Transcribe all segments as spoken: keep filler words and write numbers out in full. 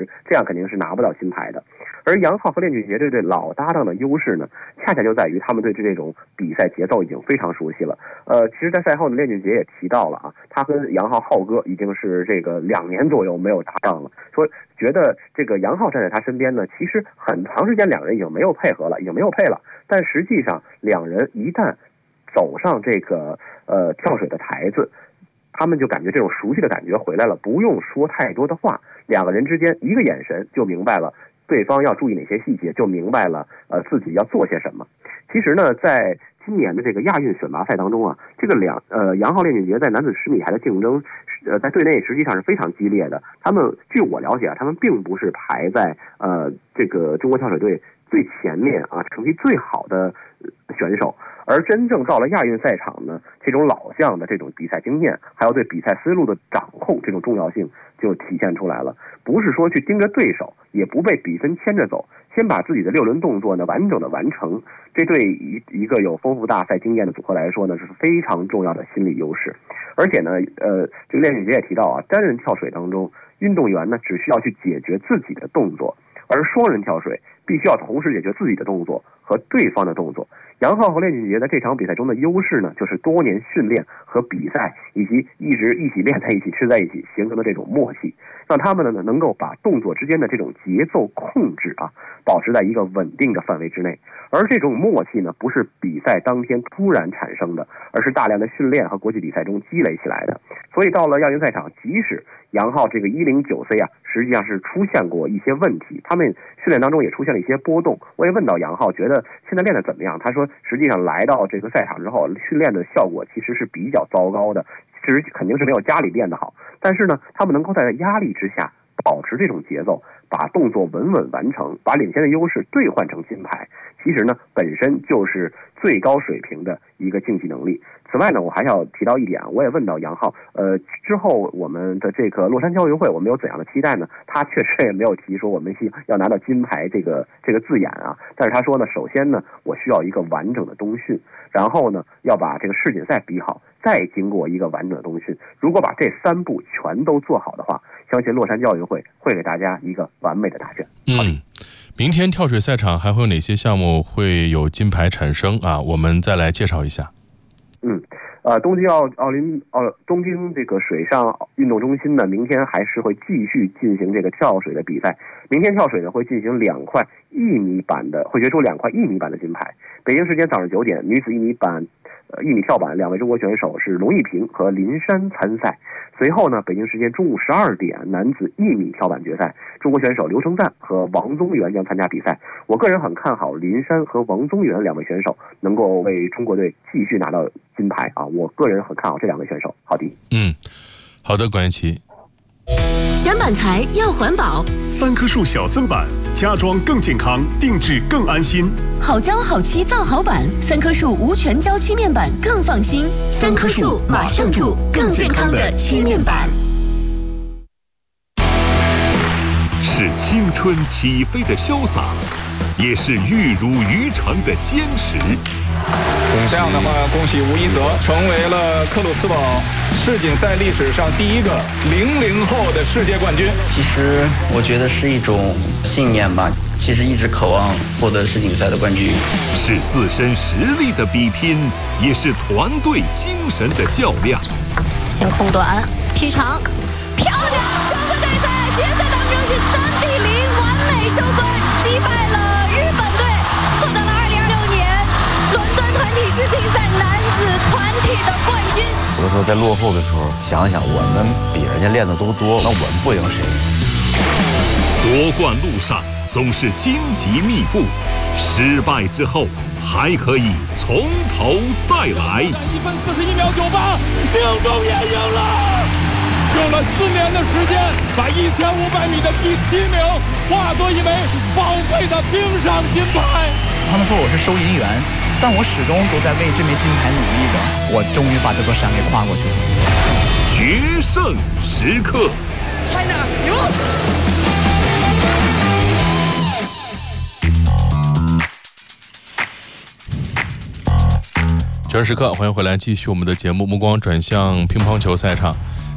实这样肯定是拿不到金牌的。而杨浩和练俊杰这对老搭档的优势呢，恰恰就在于他们对这种比赛节奏已经非常熟悉了。呃，其实，在赛后呢，练俊杰也提到了啊，他跟杨浩浩哥已经是这个两年左右没有搭档了，说觉得这个杨浩站在他身边呢，其实很长时间两人已经没有配合了，已经没有配了。但实际上，两人一旦走上这个呃跳水的台子，他们就感觉这种熟悉的感觉回来了，不用说太多的话，两个人之间一个眼神就明白了对方要注意哪些细节，就明白了呃自己要做些什么。其实呢，在今年的这个亚运选拔赛当中啊，这个两呃杨浩练俊杰在男子十米台的竞争，呃在队内实际上是非常激烈的。他们据我了解啊，他们并不是排在呃这个中国跳水队最前面啊，成绩最好的选手。而真正到了亚运赛场呢，这种老将的这种比赛经验，还有对比赛思路的掌控，这种重要性就体现出来了。不是说去盯着对手，也不被比分牵着走，先把自己的六轮动作呢完整的完成，这对一一个有丰富大赛经验的组合来说呢是非常重要的心理优势。而且呢，呃，这个练俊杰也提到啊，单人跳水当中，运动员呢只需要去解决自己的动作，而双人跳水必须要同时解决自己的动作和对方的动作。杨浩和练俊杰在这场比赛中的优势呢，就是多年训练和比赛，以及一直一起练在一起、吃在一起形成的这种默契，让他们呢能够把动作之间的这种节奏控制啊，保持在一个稳定的范围之内。而这种默契呢，不是比赛当天突然产生的，而是大量的训练和国际比赛中积累起来的。所以到了亚运赛场，即使杨浩这个一零九 C 啊，实际上是出现过一些问题，他们训练当中也出现了一些波动。我也问到杨浩，觉得现在练得怎么样？他说，实际上来到这个赛场之后，训练的效果其实是比较糟糕的，其实肯定是没有家里练得好。但是呢，他们能够在压力之下保持这种节奏，把动作稳稳完成，把领先的优势兑换成金牌，其实呢本身就是最高水平的一个竞技能力。此外呢，我还要提到一点啊，我也问到杨浩，呃，之后我们的这个洛杉矶奥运会，我们有怎样的期待呢？他确实也没有提说我们需要拿到金牌这个这个字眼啊，但是他说呢，首先呢，我需要一个完整的冬训，然后呢，要把这个世锦赛比好，再经过一个完整的冬训。如果把这三步全都做好的话，相信洛杉矶奥运会会给大家一个完美的答卷。 嗯，明天跳水赛场还会有哪些项目会有金牌产生啊？我们再来介绍一下。 嗯，呃，东京奥奥林奥东京这个水上运动中心呢，明天还是会继续进行这个跳水的比赛。明天跳水呢会进行两块一米板的，会决出两块一米板的金牌。北京时间早上九点，女子一米板、呃一米跳板两位中国选手是龙一平和林珊参赛。随后呢，北京时间中午十二点，男子一米跳板决赛，中国选手刘成赞和王宗源将参加比赛。我个人很看好林珊和王宗源两位选手能够为中国队继续拿到金牌啊！我个人很看好这两位选手。好的， 嗯，好的，管元奇。 选板材要环保， 三棵树小森板，家装更健康，定制更安心。 好胶好漆造好板，三棵树无全胶漆面板更放心。三棵树马上住，更健康的漆面板。 是青春起飞的潇洒，也是玉如于成的坚持。 这样的话，恭喜吴一泽成为了克鲁斯堡世锦赛历史上第一个零零后的世界冠军。 其实我觉得是一种信念吧，其实一直渴望获得世锦赛的冠军。 是自身实力的比拼，也是团队精神的较量。 先空短，劈长，漂亮！中国队在决赛当中是三比零完美收官，击败了日本队，获得了二零二六年伦敦团体世乒赛男子团体的冠军。 有的时候在落后的时候，想想我们比人家练的都多，那我们不赢谁？ 夺冠路上总是荆棘密布，失败之后还可以从头再来。 一分四十一秒九八，宁中也赢了。用了四年的时间，把一千五百米的第七名化作一枚宝贵的冰上金牌。 他们说我是收银员，但我始终都在为这枚金牌努力着。我终于把这座山给跨过去了。 决胜时刻 ，China 赢！ 决胜时刻，欢迎回来，继续我们的节目，目光转向乒乓球赛场。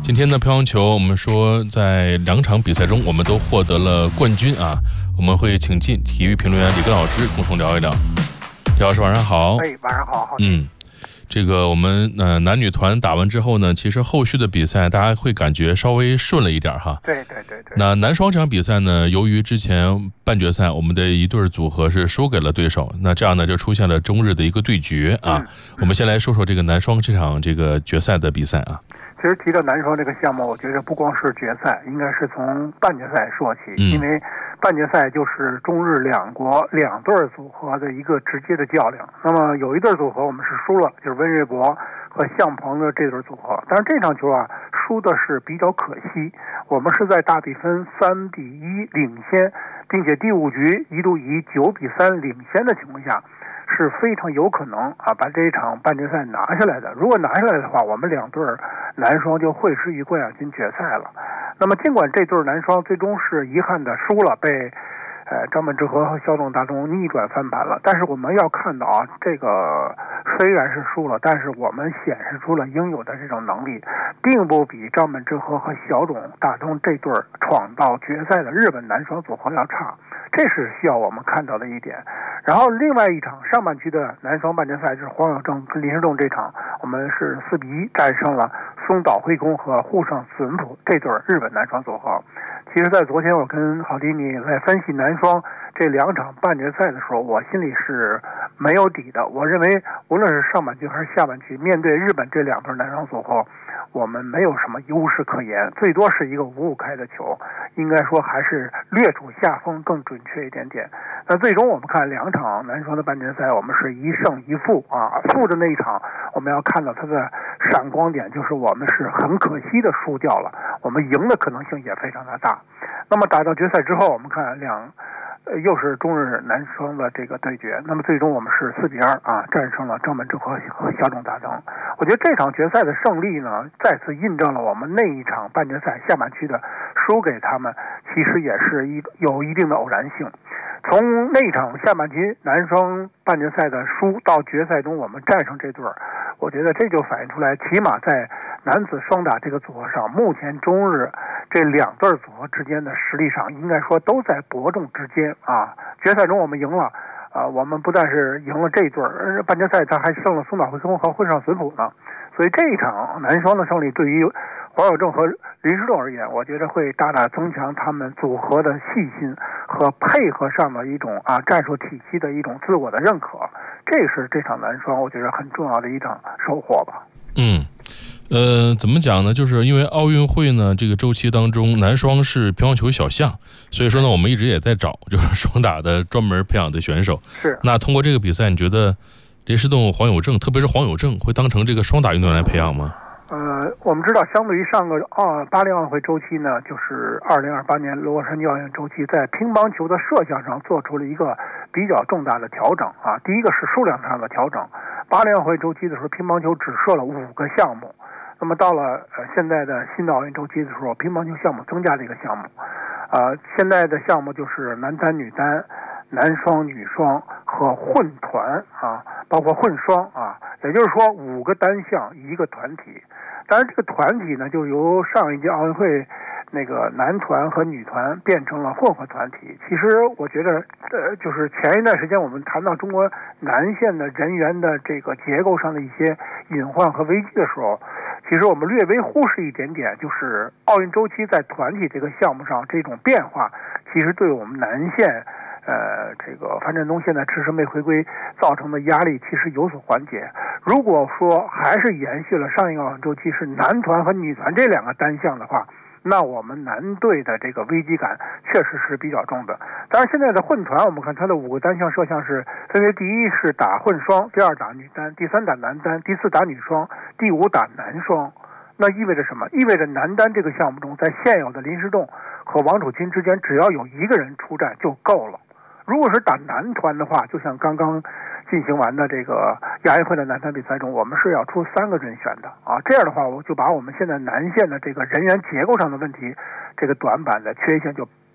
今天的乒乓球，我们说在两场比赛中，我们都获得了冠军啊。我们会请进体育评论员李根老师共同聊一聊。李老师晚上好。 哎，晚上好。好嗯。这个我们呃男女团打完之后呢，其实后续的比赛大家会感觉稍微顺了一点哈。 对对对对。 那男双这场比赛呢，由于之前半决赛我们的一对组合是输给了对手，那这样呢就出现了中日的一个对决啊。嗯、我们先来说说这个男双这场这个决赛的比赛啊。 其实提到男双这个项目，我觉得不光是决赛，应该是从半决赛说起， 嗯、 因为半决赛就是中日两国两对组合的一个直接的较量。那么有一对组合我们是输了，就是温瑞博和向鹏的这对组合。但是这场球啊，输的是比较可惜，我们是在大比分三比一领先，并且第五局一度以九比三领先的情况下，是非常有可能啊把这一场半决赛拿下来的。如果拿下来的话，我们两对男双就会师于冠亚军决赛了。那么尽管这对男双最终是遗憾的输了，被呃张本智和和肖正大东逆转翻盘了，但是我们要看到啊，这个虽然是输了，但是我们显示出了应有的这种能力，并不比张本智和和肖正大东这对闯到决赛的日本男双组合要差，这是需要我们看到的一点。然后另外一场上半区的男双半决赛，就是黄有正跟林诗栋这场，我们是四比一战胜了松岛辉空和户上隼普这对日本男双组合。其实在昨天我跟郝迪尼在分析男双这两场半决赛的时候，我心里是没有底的。我认为无论是上半区还是下半区，面对日本这两对男双组合，我们没有什么优势可言，最多是一个五五开的球，应该说还是略处下风更准确一点点。那最终我们看两场男双的半决赛，我们是一胜一负啊，负的那一场我们要看到它的闪光点，就是我们是很可惜的输掉了，我们赢的可能性也非常的大。那么打到决赛之后，我们看两呃，又是中日男双的这个对决，那么最终我们是四比二啊战胜了张本智和和肖正大东。我觉得这场决赛的胜利呢，再次印证了我们那一场半决赛下半区的输给他们，其实也是一有一定的偶然性。从那一场下半区男双半决赛的输到决赛中我们战胜这对儿，我觉得这就反映出来，起码在男子双打这个组合上，目前中日这两对组合之间的实力上，应该说都在伯仲之间啊。决赛中我们赢了，啊，我们不但是赢了这一对儿，半决赛他还胜了松岛辉空和户上隼普呢。所以这一场男双的胜利，对于黄有正和林诗栋而言，我觉得会大大增强他们组合的细心和配合上的一种啊战术体系的一种自我的认可，这是这场男双我觉得很重要的一场收获吧。 嗯。呃，怎么讲呢？就是因为奥运会呢，这个周期当中，男双是乒乓球小项，所以说呢，我们一直也在找就是双打的专门培养的选手。 是。 那通过这个比赛，你觉得林诗栋、黄有正，特别是黄有正，会当成这个双打运动员来培养吗？ 呃，我们知道，相对于上个奥巴黎奥运会周期呢，就是二零二八年洛杉矶奥运周期，在乒乓球的射向上做出了一个比较重大的调整啊。第一个是数量上的调整，巴黎奥运会周期的时候，乒乓球只设了五个项目。那么到了呃现在的新的奥运周期的时候，乒乓球项目增加了一个项目，呃，现在的项目就是男单、女单、男双、女双和混团啊，包括混双啊，也就是说五个单项一个团体。当然，这个团体呢，就由上一届奥运会那个男团和女团变成了混合团体。其实我觉得，呃，就是前一段时间我们谈到中国男线的人员的这个结构上的一些隐患和危机的时候，其实我们略微忽视一点点，就是奥运周期在团体这个项目上这种变化，其实对我们男线，呃，这个樊振东现在迟迟没回归造成的压力，其实有所缓解。如果说还是延续了上一个奥运周期是男团和女团这两个单项的话，那我们男队的这个危机感确实是比较重的。当然，现在的混团，我们看它的五个单项射项是分别：第一是打混双，第二打女单，第三打男单，第四打女双，第五打男双。那意味着什么？意味着男单这个项目中，在现有的林诗栋和王楚钦之间，只要有一个人出战就够了。如果是打男团的话，就像刚刚进行完的这个亚运会的男团比赛中，我们是要出三个人选的啊。这样的话，我就把我们现在男线的这个人员结构上的问题，这个短板的缺陷就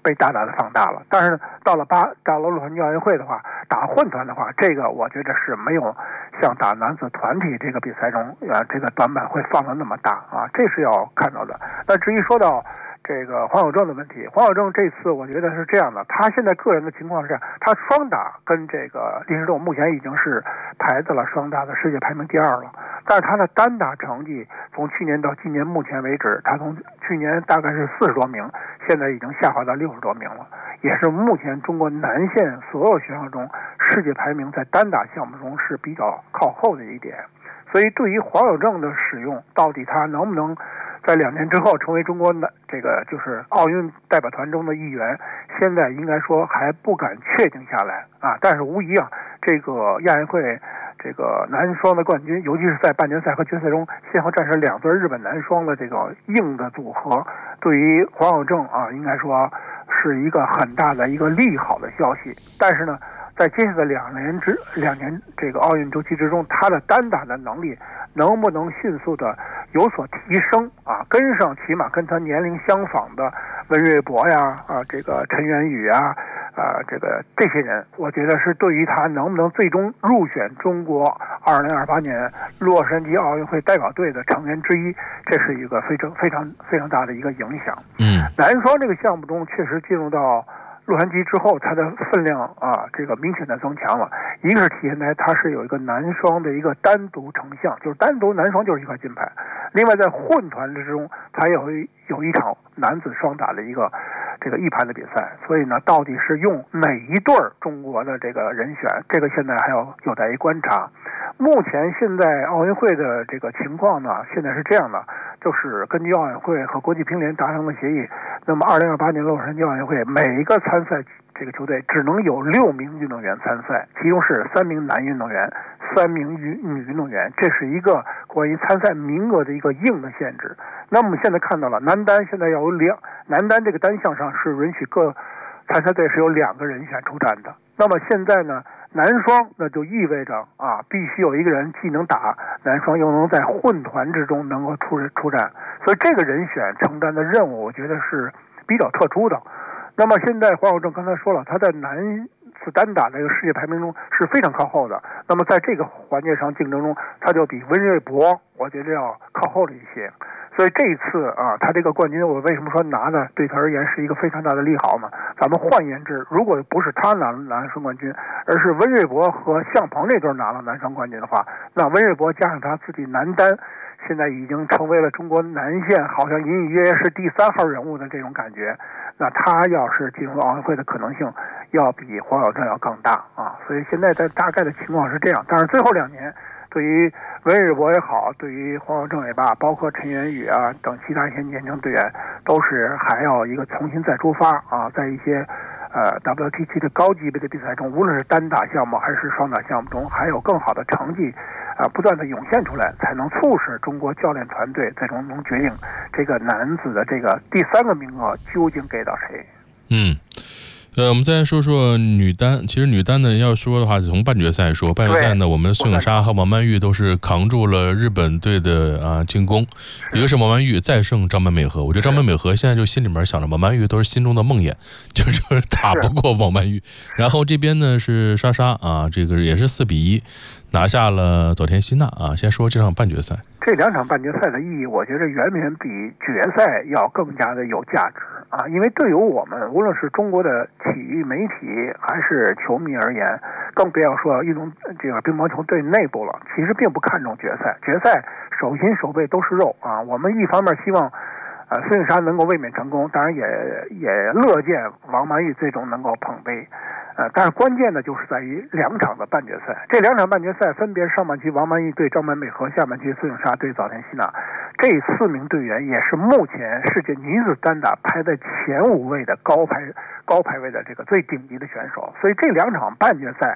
被大大的放大了。但是到了八到了洛杉矶奥运会的话，打混团的话，这个我觉得是没有像打男子团体这个比赛中啊这个短板会放的那么大啊，这是要看到的。那至于说到这个黄有正的问题，黄有正这次我觉得是这样的，他现在个人的情况是这样，他双打跟这个林诗栋目前已经是排在了双打的世界排名第二了，但是他的单打成绩从去年到今年目前为止，他从去年大概是四十多名，现在已经下滑到六十多名了，也是目前中国男线所有选手中世界排名在单打项目中是比较靠后的一点。所以对于黄有正的使用，到底他能不能在两年之后成为中国的这个就是奥运代表团中的一员，现在应该说还不敢确定下来啊。但是无疑啊，这个亚运会这个男双的冠军，尤其是在半决赛和决赛中先后战胜两对日本男双的这个硬的组合，对于黄有正啊，应该说是一个很大的一个利好的消息。但是呢，在接下来两年之两年这个奥运周期之中，他的单打的能力能不能迅速的有所提升啊？跟上起码跟他年龄相仿的温瑞博呀啊，这个陈元宇啊啊，这个这些人，我觉得是对于他能不能最终入选中国二零二八年洛杉矶奥运会代表队的成员之一，这是一个非常非常非常大的一个影响。 嗯， 男双这个项目中确实进入到洛杉矶之后，它的分量啊，这个明显的增强了。一个是体现在它是有一个男双的一个单独成项，就是单独男双就是一块金牌。另外在混团之中，它有有一场男子双打的一个这个一盘的比赛。所以呢，到底是用哪一对中国的这个人选，这个现在还要有待于观察。目前现在奥运会的这个情况呢，现在是这样的，就是根据奥运会和国际乒联达成的协议，那么二零二八年洛杉矶奥运会每一个参赛这个球队只能有六名运动员参赛，其中是三名男运动员，三名女女运动员，这是一个关于参赛名额的一个硬的限制。那么我们现在看到了，男单现在要有两，男单这个单项上是允许各参赛队是有两个人选出战的。那么现在呢，男双那就意味着啊，必须有一个人既能打男双，又能在混团之中能够出出战，所以这个人选承担的任务，我觉得是比较特殊的。那么现在黄有正刚才说了，他在男子单打这个世界排名中是非常靠后的。那么在这个环节上竞争中，他就比温瑞博，我觉得要靠后了一些。所以这一次啊，他这个冠军，我为什么说拿的对他而言是一个非常大的利好呢？咱们换言之，如果不是他拿了男双冠军，而是温瑞博和向鹏这对拿了男双冠军的话，那温瑞博加上他自己男单，现在已经成为了中国男线好像隐隐约约是第三号人物的这种感觉。那他要是进入奥运会的可能性，要比黄有正要更大啊！所以现在的大概的情况是这样。但是最后两年，对于温瑞博也好，对于黄有正也罢，包括陈元宇啊等其他一些年轻队员，都是还要一个重新再出发啊，在一些呃 W T 七的高级别的比赛中，无论是单打项目还是双打项目中，还有更好的成绩啊，不断的涌现出来，才能促使中国教练团队最终能决定这个男子的这个第三个名额究竟给到谁。 嗯。呃，我们再说说女单。其实女单呢，要说的话，从半决赛说，半决赛呢，我们孙颖莎和王曼玉都是扛住了日本队的啊进攻。一个是王曼玉再胜张本美和，我觉得张本美和现在就心里面想着王曼玉都是心中的梦魇，就是打不过王曼玉。然后这边呢是莎莎啊，这个也是四比一拿下了佐田希娜啊。先说这场半决赛。 这两场半决赛的意义，我觉得远远比决赛要更加的有价值啊！因为对于我们，无论是中国的体育媒体还是球迷而言，更不要说运动这个乒乓球队内部了，其实并不看重决赛。决赛手心手背都是肉啊！我们一方面希望，呃，孙颖莎能够卫冕成功，当然也也乐见王曼玉最终能够捧杯。呃，但是关键的就是在于两场的半决赛，这两场半决赛分别上半区王曼玉对张本美和，下半区孙颖莎对早田希娜，这四名队员也是目前世界女子单打排在前五位的高排高排位的这个最顶级的选手，所以这两场半决赛，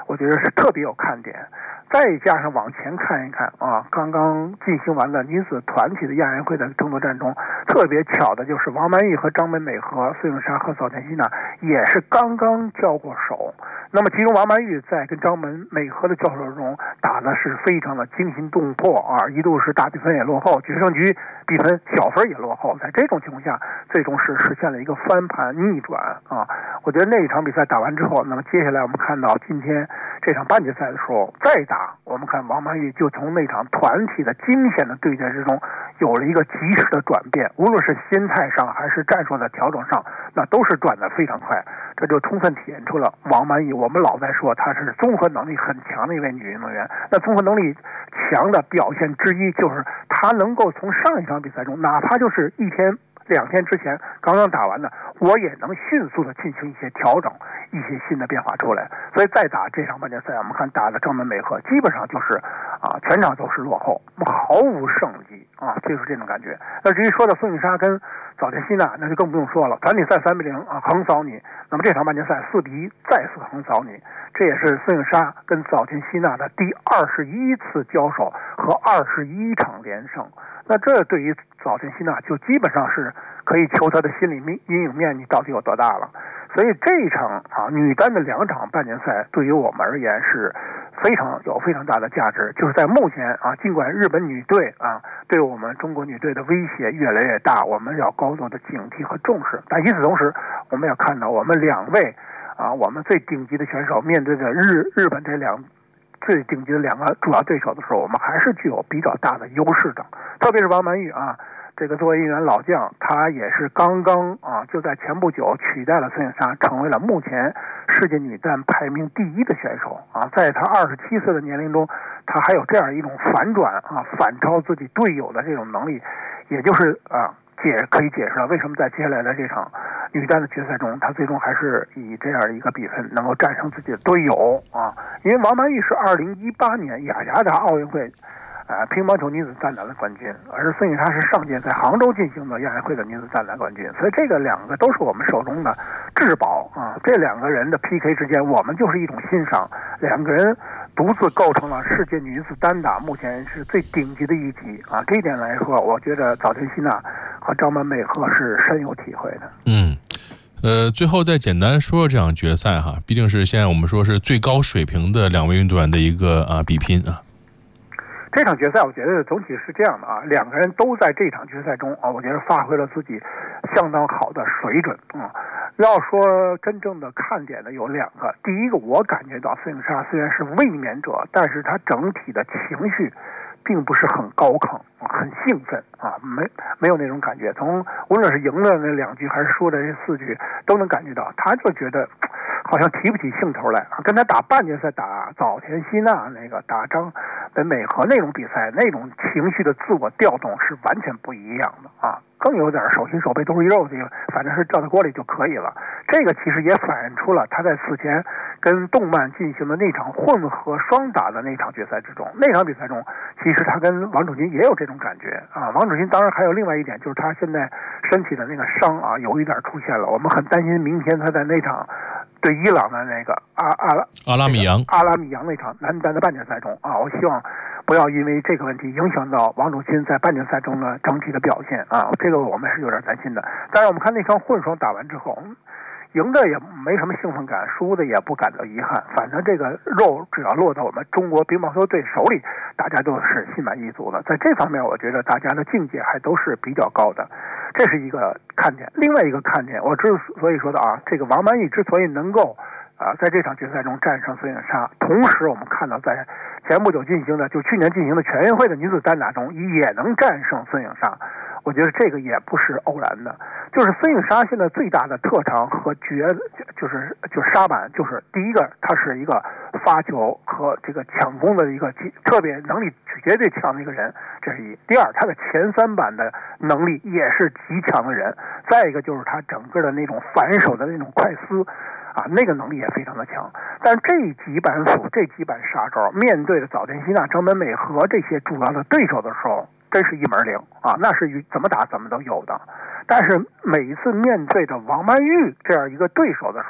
我觉得是特别有看点。再加上往前看一看啊，刚刚进行完的女子团体的亚运会的争夺战中，特别巧的就是王曼玉和张本美和孙颖莎和早田希娜也是刚刚交过手。那么其中王曼玉在跟张本美和的交手中打的是非常的惊心动魄啊，一度是大比分也落后，决胜局比分小分也落后，在这种情况下最终是实现了一个翻盘逆转啊。我觉得那一场比赛打完之后，那么接下来我们看到今天这场半决赛的时候再打，我们看王曼玉就从那场团体的惊险的对决之中有了一个及时的转变，无论是心态上还是战术的调整上，那都是转得非常快。这就充分体现出了王曼玉，我们老在说她是综合能力很强的一位女运动员。那综合能力强的表现之一就是她能够从上一场比赛中，哪怕就是一天两天之前刚刚打完的，我也能迅速的进行一些调整，一些新的变化出来。所以再打这场半决赛，我们看打的张本美和基本上就是啊全场都是落后，毫无胜机啊，就是这种感觉。那至于说到孙颖莎跟早田希娜，那就更不用说了，团体赛三比零啊横扫你，那么这场半决赛四比一再次横扫你，这也是孙颖莎跟早田希娜的第二十一次交手和二十一场连胜。那这对于早田希娜就基本上是可以求她的心理阴影面积到底有多大了。所以这一场啊女单的两场半决赛对于我们而言是非常有非常大的价值，就是在目前啊，尽管日本女队啊对我们中国女队的威胁越来越大，我们要高度的警惕和重视，但与此同时，我们要看到我们两位啊我们最顶级的选手面对着日日本这两最顶级的两个主要对手的时候，我们还是具有比较大的优势的，特别是王曼玉啊。这个作为一员老将，他也是刚刚啊，就在前不久取代了孙颖莎，成为了目前世界女单排名第一的选手啊。在他二十七岁的年龄中，他还有这样一种反转啊，反超自己队友的这种能力，也就是啊，解可以解释了为什么在接下来的这场女单的决赛中，他最终还是以这样一个比分能够战胜自己的队友啊。因为王曼玉是二零一八年雅加达奥运会。呃，乒乓球女子单打的冠军，而孙颖莎是上届在杭州进行的亚运会的女子单打冠军，所以这个两个都是我们手中的至宝啊！这两个人的 P K 之间，我们就是一种欣赏，两个人独自构成了世界女子单打目前是最顶级的一级啊！这一点来说，我觉得早田希娜和张本美和是深有体会的。 嗯。呃，最后再简单说说这场决赛哈，毕竟是现在我们说是最高水平的两位运动员的一个啊比拼啊。 这场决赛我觉得总体是这样的啊，两个人都在这场决赛中啊，我觉得发挥了自己相当好的水准啊。要说真正的看点的有两个，第一个我感觉到孙颖莎虽然是卫冕者，但是她整体的情绪并不是很高亢，很兴奋啊，没没有那种感觉。从无论是赢了那两局还是输的这四局，都能感觉到，他就觉得好像提不起兴头来。跟他打半决赛打早田希娜那个打张本美和那种比赛，那种情绪的自我调动是完全不一样的啊，更有点手心手背都是肉，这个反正是掉在锅里就可以了。这个其实也反映出了他在此前跟动漫进行的那场混合双打的那场决赛之中，那场比赛中其实他跟王楚钦也有这种感觉啊。王楚钦当然还有另外一点，就是他现在身体的那个伤啊有一点出现了，我们很担心明天他在那场对伊朗的那个阿阿拉阿拉米扬阿拉米扬那场男单的半决赛中啊，我希望不要因为这个问题影响到王楚钦在半决赛中的整体的表现啊，这个我们是有点担心的。但是我们看那场混双打完之后，赢的也没什么兴奋感，输的也不感到遗憾，反正这个肉只要落到我们中国乒乓球队手里，大家都是心满意足的。在这方面我觉得大家的境界还都是比较高的，这是一个看点。另外一个看点，我之所以说的啊，这个王曼玉之所以能够啊在这场决赛中战胜孙颖莎，同时我们看到在前不久进行的就去年进行的全运会的女子单打中也能战胜孙颖莎，我觉得这个也不是偶然的。就是孙颖莎现在最大的特长和绝就是就是沙板，就是第一个她是一个发球和这个抢攻的一个特别能力绝对强的一个人，这是一。第二，她的前三板的能力也是极强的人。再一个就是她整个的那种反手的那种快撕啊，那个能力也非常的强。但这几板斧这几板杀招面对着早田希娜、张本美和这些主要的对手的时候，真是一门灵啊，那是怎么打怎么都有的。但是每一次面对着王曼玉这样一个对手的时候，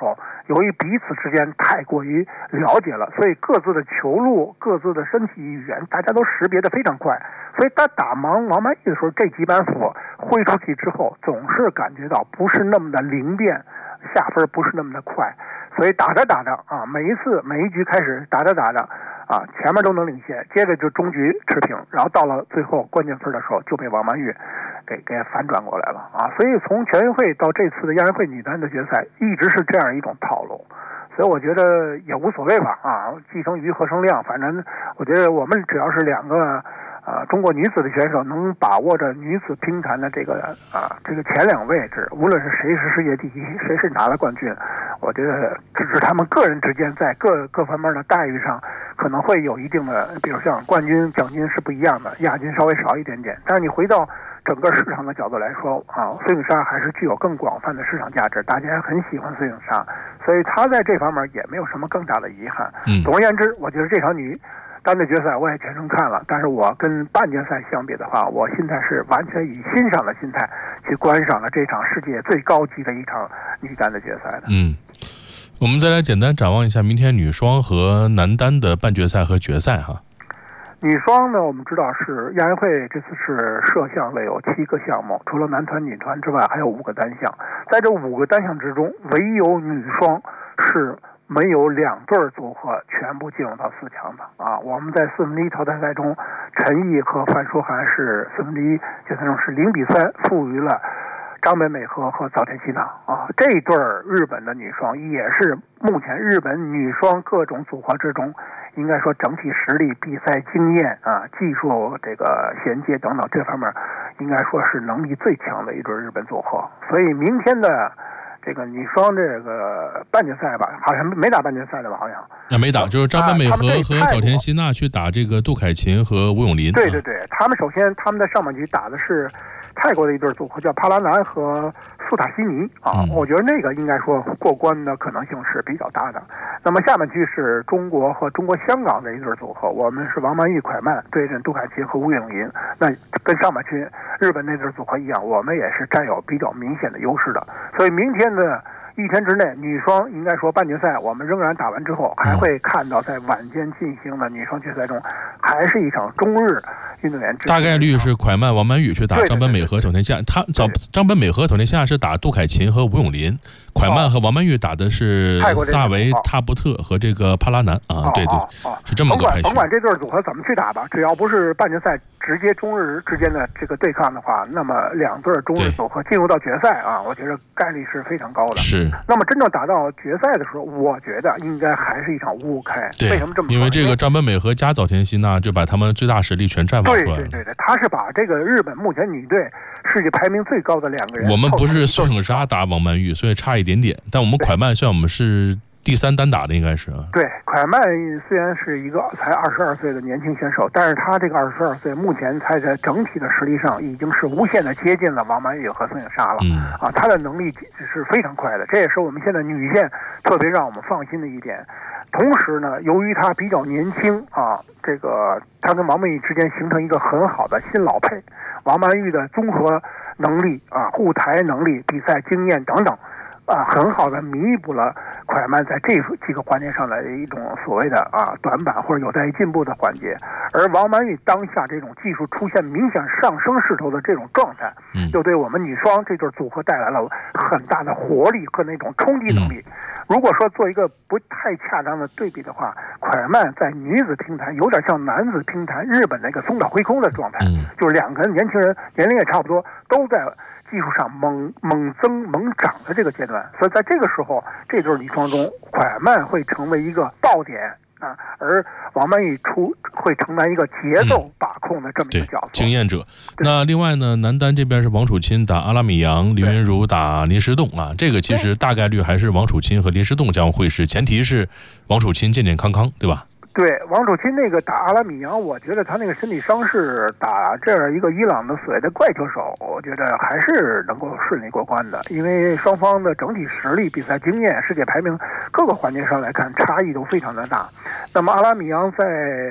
由于彼此之间太过于了解了，所以各自的球路、各自的身体语言，大家都识别得非常快。所以他打王王曼玉的时候，这几板斧挥出去之后，总是感觉到不是那么的灵便，下分不是那么的快。所以打着打着啊，每一次每一局开始打着打着啊，前面都能领先，接着就中局持平，然后到了最后关键分的时候就被王曼玉给给反转过来了啊。所以从全运会到这次的亚运会女单的决赛，一直是这样一种套路。所以我觉得也无所谓吧啊，既生瑜何生亮，反正我觉得我们只要是两个呃中国女子的选手能把握着女子乒坛的这个啊这个前两位置，无论是谁是世界第一，谁是拿了冠军，我觉得只是他们个人之间在各各方面的待遇上可能会有一定的，比如像冠军奖金是不一样的，亚军稍微少一点点，但是你回到整个市场的角度来说啊，孙颖莎还是具有更广泛的市场价值，大家很喜欢孙颖莎，所以她在这方面也没有什么更大的遗憾。 嗯， 总而言之，我觉得这场女单的决赛我也全程看了，但是我跟半决赛相比的话，我心态是完全以欣赏的心态去观赏了这场世界最高级的一场女单的决赛的。 嗯，我们再来简单展望一下明天女双和男单的半决赛和决赛哈。 女双呢，我们知道是亚运会这次是设项类有七个项目，除了男团、女团之外，还有五个单项。在这五个单项之中，唯有女双是没有两对组合全部进入到四强的啊。我们在四分之一淘汰赛中，陈毅和范舒涵是四分之一决赛中是零比三负于了张本美和和早田希娜啊。这对日本的女双也是目前日本女双各种组合之中，应该说整体实力、比赛经验啊、技术这个衔接等等这方面，应该说是能力最强的一对日本组合。所以明天的这个女双这个半决赛吧，好像没打半决赛的吧？好像啊，没打，就是张本美和、啊、和早田希娜去打这个杜凯琴和吴永林。 对对对，他们首先他们在上半局打的是泰国的一对组合，叫帕拉南和苏塔西尼啊、嗯，我觉得那个应该说过关的可能性是比较大的。那么下半区是中国和中国香港的一对组合，我们是王曼玉、蒯曼对阵杜凯琴和吴永林。那跟上半区日本那对组合一样，我们也是占有比较明显的优势的。所以明天的一天之内，女双应该说半决赛我们仍然打完之后，还会看到在晚间进行的女双决赛中，还是一场中日运动员大概率是蒯曼、王曼玉去打张本美和早田希娜，他早张本美和早田希娜是打杜凯琴和吴永林，蒯曼和王曼玉打的是萨维、塔布特和这个帕拉南啊，对对，是这么个排序。 甭管这对组合怎么去打吧，只要不是半决赛直接中日之间的这个对抗的话，那么两对中日组合进入到决赛啊，我觉得概率是非常高的。 是。 那么真正打到决赛的时候，我觉得应该还是一场五五开。 对， 为什么这么说？ 因为这个张本美和加早田希娜就把他们最大实力全绽放出来了。 对对对对，他是把这个日本目前女队世界排名最高的两个人。 我们不是孙颖莎打王曼玉，所以差一点点。但我们蒯曼算我们是第三单打的，应该是啊。 对，蒯曼虽然是一个才二十二岁的年轻选手，但是他这个二十二岁目前才在整体的实力上已经是无限的接近了王曼玉和孙颖莎了。 嗯啊，他的能力是非常快的，这也是我们现在女线特别让我们放心的一点。同时呢，由于他比较年轻啊，这个他跟王曼玉之间形成一个很好的新老配。王曼玉的综合能力啊、护台能力、比赛经验等等，啊，很好的弥补了蒯曼在这几个环节上的一种所谓的啊短板或者有待于进步的环节。而王曼玉当下这种技术出现明显上升势头的这种状态， 嗯， 又对我们女双这对组合带来了很大的活力和那种冲击能力。嗯，如果说做一个不太恰当的对比的话，蒯曼在女子乒坛有点像男子乒坛日本那个松岛辉空的状态， 嗯， 就是两个年轻人年龄也差不多，都在技术上猛猛增猛涨的这个阶段，所以在这个时候，这对女双中，蒯曼会成为一个爆点啊，而王曼玉出会承担一个节奏把控的这么一个角色， 嗯、经验者。那另外呢，男单这边是王楚钦打阿拉米扬，林昀儒打林诗栋啊，这个其实大概率还是王楚钦和林诗栋将会是，前提是王楚钦健健康康，对吧？ 对，王楚钦那个打阿拉米扬，我觉得他那个身体伤势打这样一个伊朗的所谓的怪球手，我觉得还是能够顺利过关的，因为双方的整体实力、比赛经验、世界排名各个环节上来看差异都非常的大。那么阿拉米扬在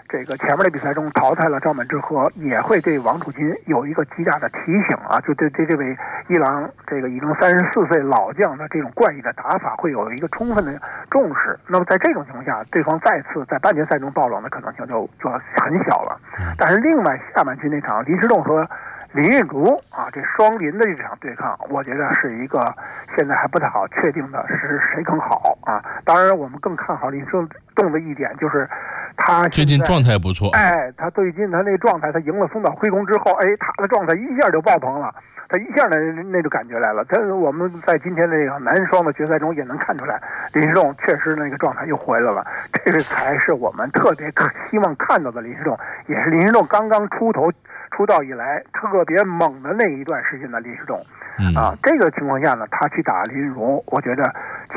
这个前面的比赛中淘汰了赵本智和，也会对王楚钦有一个极大的提醒啊，就对对这位伊朗这个已经三十四岁老将的这种怪异的打法会有一个充分的重视。那么在这种情况下，对方再次在半决赛中爆冷的可能性就就很小了。但是另外下半区那场林诗栋和林昀儒啊，这双林的这场对抗，我觉得是一个现在还不太好确定的是谁更好啊。当然，我们更看好林诗栋的一点就是他最近状态不错。 哎，他最近他那个状态，他赢了松岛辉功之后，哎，他的状态一下就爆棚了，他一下那那种感觉来了。但是我们在今天这个男双的决赛中也能看出来，林诗栋确实那个状态又回来了。这个才是我们特别希望看到的林诗栋，也是林诗栋刚刚出头。出道以来特别猛的那一段时间的林诗栋，啊，这个情况下呢，他去打林昀儒，我觉得